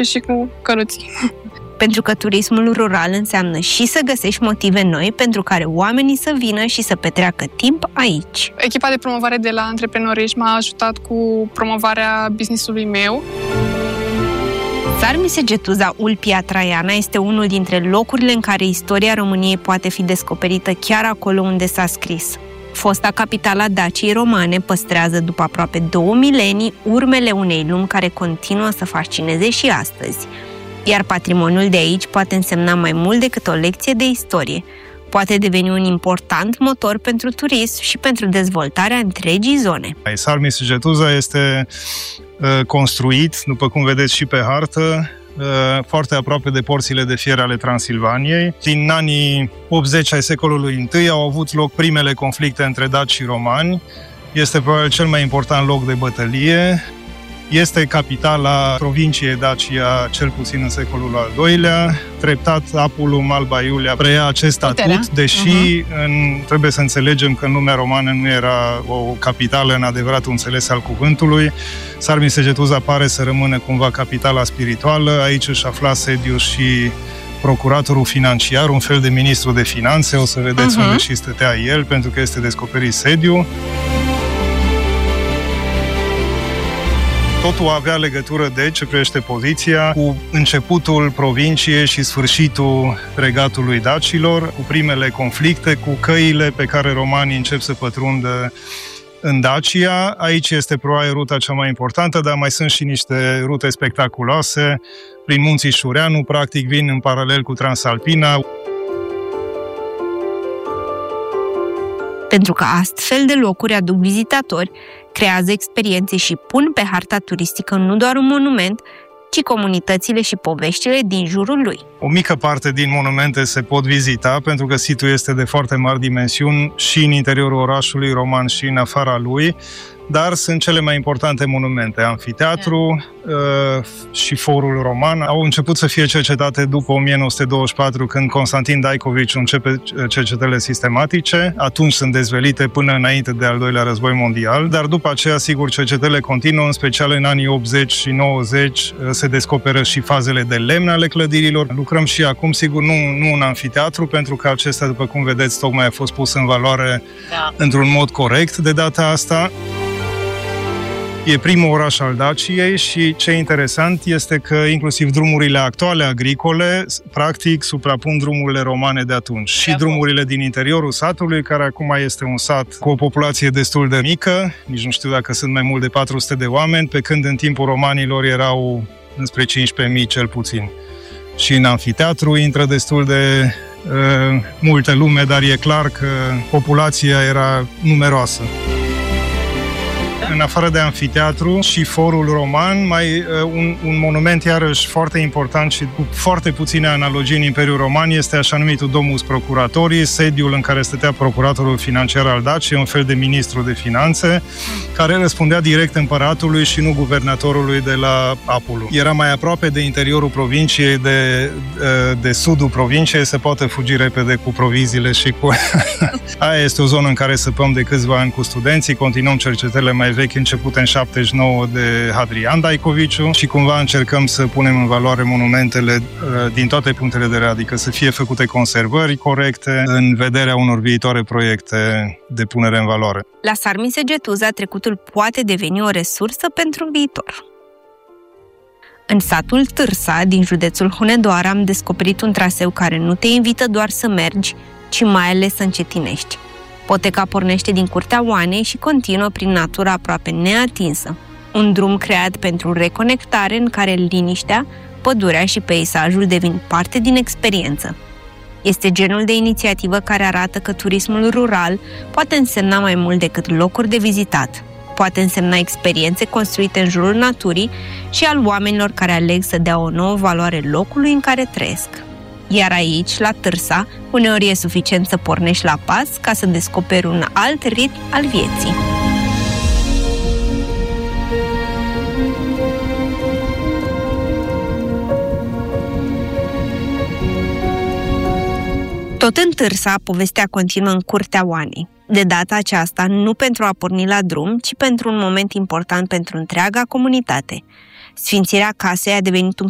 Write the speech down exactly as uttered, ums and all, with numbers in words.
fi și cu căruții. Pentru că turismul rural înseamnă și să găsești motive noi pentru care oamenii să vină și să petreacă timp aici. Echipa de promovare de la Antreprenorism m-a ajutat cu promovarea business-ului meu. Sarmisegetuza Ulpia Traiana este unul dintre locurile în care istoria României poate fi descoperită chiar acolo unde s-a scris. Fosta capitala Daciei romane păstrează după aproape două milenii urmele unei lumi care continuă să fascineze și astăzi. Iar patrimoniul de aici poate însemna mai mult decât o lecție de istorie. Poate deveni un important motor pentru turism și pentru dezvoltarea întregii zone. Sarmisegetuza este uh, construit, după cum vedeți și pe hartă, uh, foarte aproape de porțile de fier ale Transilvaniei. Din anii optzeci ai secolului I au avut loc primele conflicte între daci și romani. Este probabil cel mai important loc de bătălie. Este capitala provinciei Dacia, cel puțin în secolul al doilea. Treptat, Apulum, Alba Iulia preia acest statut, deși uh-huh. în, trebuie să înțelegem că în lumea romană nu era o capitală în adevăratul înțeles al cuvântului. Sarmisegetuza pare să rămână cumva capitala spirituală. Aici își afla sediu și procuratorul financiar, un fel de ministru de finanțe. O să vedeți uh-huh. unde și stătea el, pentru că este descoperit sediu. Totul avea legătură de ce privește poziția cu începutul provinciei și sfârșitul regatului dacilor, cu primele conflicte, cu căile pe care romanii încep să pătrundă în Dacia. Aici este probabil ruta cea mai importantă, dar mai sunt și niște rute spectaculoase. Prin munții Șureanu, practic, vin în paralel cu Transalpina. Pentru că astfel de locuri aduc vizitatori, creează experiențe și pun pe harta turistică nu doar un monument, ci comunitățile și poveștile din jurul lui. O mică parte din monumente se pot vizita, pentru că situl este de foarte mari dimensiuni și în interiorul orașului roman și în afara lui, dar sunt cele mai importante monumente. Amfiteatru uh, și forul roman au început să fie cercetate după o mie nouă sute douăzeci și patru, când Constantin Daicovici începe cercetările sistematice. Atunci sunt dezvelite până înainte de al doilea război mondial, dar după aceea, sigur, cercetările continuă, în special în anii optzeci și nouăzeci se descoperă și fazele de lemn ale clădirilor. Lucrăm și acum, sigur, nu, nu în amfiteatru, pentru că acesta, după cum vedeți, tocmai a fost pus în valoare da. într-un mod corect de data asta. E primul oraș al Daciei și ce e interesant este că inclusiv drumurile actuale agricole practic suprapun drumurile romane de atunci. Și drumurile din interiorul satului, care acum este un sat cu o populație destul de mică, nici nu știu dacă sunt mai mult de patru sute de oameni, pe când în timpul romanilor erau înspre cincisprezece mii cel puțin. Și în amfiteatru intră destul de uh, multă lume, dar e clar că populația era numeroasă. În afară de amfiteatru și forul roman, mai uh, un, un monument iarăși foarte important și cu foarte puține analogii în Imperiul Roman este așa numitul Domus Procuratorii, sediul în care stătea procuratorul financiar al Daciei, un fel de ministru de finanțe, care răspundea direct împăratului și nu guvernatorului de la Apulum. Era mai aproape de interiorul provinciei, de, uh, de sudul provinciei, se poate fugi repede cu proviziile și cu... Aia este o zonă în care săpăm de câțiva ani cu studenții, continuăm cercetările mai vechi începute în șaptezeci și nouă de Hadrian Daicoviciu și cumva încercăm să punem în valoare monumentele uh, din toate punctele de vedere, adică să fie făcute conservări corecte în vederea unor viitoare proiecte de punere în valoare. La Sarmisegetuza, trecutul poate deveni o resursă pentru viitor. În satul Târsa, din județul Hunedoara, am descoperit un traseu care nu te invită doar să mergi, ci mai ales să încetinești. Poteca pornește din Curtea Oanei și continuă prin natura aproape neatinsă. Un drum creat pentru reconectare în care liniștea, pădurea și peisajul devin parte din experiență. Este genul de inițiativă care arată că turismul rural poate însemna mai mult decât locuri de vizitat. Poate însemna experiențe construite în jurul naturii și al oamenilor care aleg să dea o nouă valoare locului în care trăiesc. Iar aici, la Târsa, uneori e suficient să pornești la pas ca să descoperi un alt ritm al vieții. Tot în Târsa, povestea continuă în Curtea Oanei. De data aceasta, nu pentru a porni la drum, ci pentru un moment important pentru întreaga comunitate. Sfințirea casei a devenit un